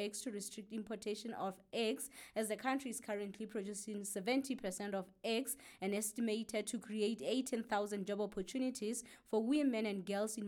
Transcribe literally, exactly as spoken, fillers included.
eggs to restrict importation of eggs, as the country is currently producing seventy percent of eggs and estimated to create eighteen thousand job opportunities for women and girls in